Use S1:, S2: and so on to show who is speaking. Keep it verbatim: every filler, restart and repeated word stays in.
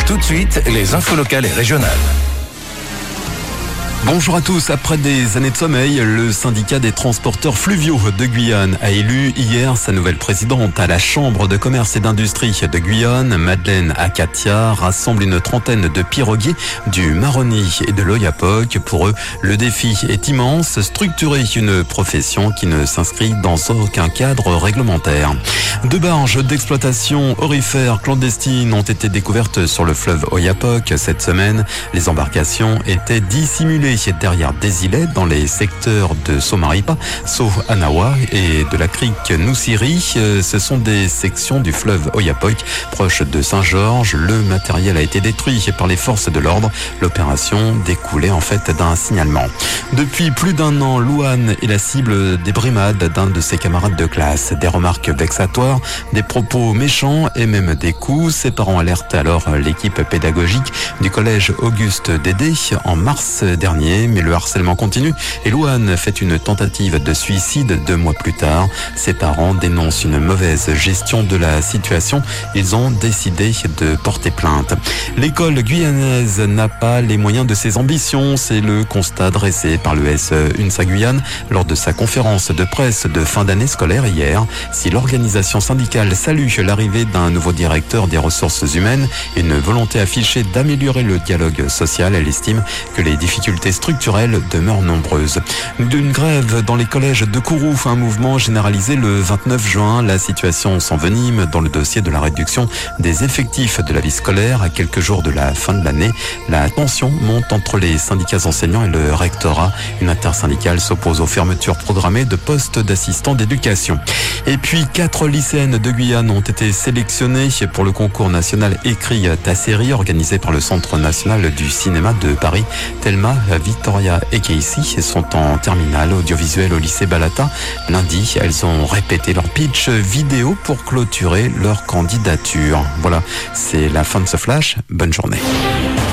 S1: Tout de suite, les infos locales et régionales.
S2: Bonjour à tous. Après des années de sommeil, le syndicat des transporteurs fluviaux de Guyane a élu hier sa nouvelle présidente. À la Chambre de commerce et d'industrie de Guyane, Madeleine Akatia rassemble une trentaine de piroguiers du Maroni et de l'Oyapock. Pour eux, le défi est immense, structurer une profession qui ne s'inscrit dans aucun cadre réglementaire. Deux barges d'exploitation aurifère clandestines ont été découvertes sur le fleuve Oyapock cette semaine. Les embarcations étaient dissimulées derrière des îlets dans les secteurs de Somaripa, So-Anawa et de la crique Noussiri. Ce sont des sections du fleuve Oyapock proche de Saint-Georges. Le matériel a été détruit par les forces de l'ordre. L'opération découlait en fait d'un signalement. Depuis plus d'un an, Louane est la cible des brimades d'un de ses camarades de classe. Des remarques vexatoires, des propos méchants et même des coups. Ses parents alertent alors l'équipe pédagogique du collège Auguste Dédé en mars dernier. Mais le harcèlement continue et Louane fait une tentative de suicide deux mois plus tard. Ses parents dénoncent une mauvaise gestion de la situation. Ils ont décidé de porter plainte. L'école guyanaise n'a pas les moyens de ses ambitions. C'est le constat dressé par le S E UNSA Guyane lors de sa conférence de presse de fin d'année scolaire hier. Si l'organisation syndicale salue l'arrivée d'un nouveau directeur des ressources humaines et une volonté affichée d'améliorer le dialogue social, elle estime que les difficultés structurelles demeurent nombreuses. D'une grève dans les collèges de Kourou, un mouvement généralisé le vingt-neuf juin. La situation s'envenime dans le dossier de la réduction des effectifs de la vie scolaire. À quelques jours de la fin de l'année, la tension monte entre les syndicats enseignants et le rectorat. Une intersyndicale s'oppose aux fermetures programmées de postes d'assistants d'éducation. Et puis, quatre lycéennes de Guyane ont été sélectionnées pour le concours national Écrit ta série organisé par le Centre national du cinéma de Paris. Thelma, Victoria et Casey sont en terminale audiovisuelle au lycée Balata. Lundi, elles ont répété leur pitch vidéo pour clôturer leur candidature. Voilà, c'est la fin de ce flash. Bonne journée.